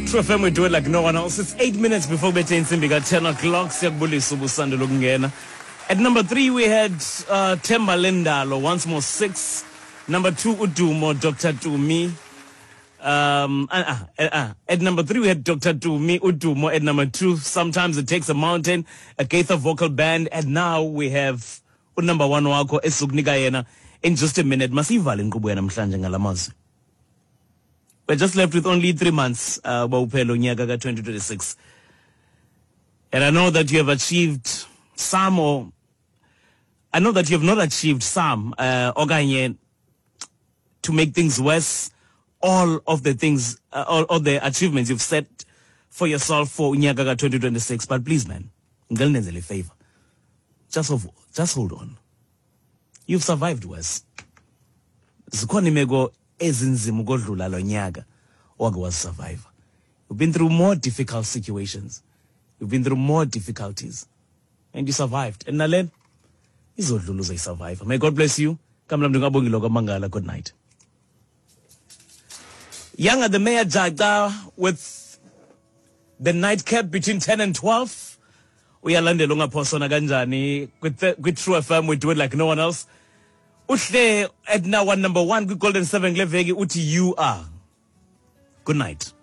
True FM, we do it like no one else. It's 8 minutes before we turn at 10 o'clock. At number 3, we had Themba Lendalo, once more 6. Number 2, Udumo, Dr. Tumi. At number 3, we had Dr. Tumi, Udumo. At number 2, Sometimes It Takes a Mountain, a Gaitha vocal band. And now we have number 1 wako, Esugnika Yena. In just a minute, Masivale Nkubwena Mhlanje Ngalamazi. We're just left with only 3 months, Baupelo Nyagaga 2026. And I know that you have achieved some, or I know that you have not achieved some, Oganye, to make things worse. All of the things, all the achievements you've set for yourself for Nyagaga 2026. But please, man, Ngalnenzele favor. Just hold on. You've survived worse. Zikonimego ezinzima ukodlula lo nyaka wake was survivor. You've been through more difficult situations. You've been through more difficulties. And you survived. And Nalen, izodlula uze survivor. May God bless you. Kamlamdu ngabongilo kamangala. Good night. Younger the Mayor Jaga with the nightcap between 10 and 12. We are landing longa posona ganjani with True FM. We do it like no one else. Uhle at now one number 1 good golden 7 levegi uti you are. Good night.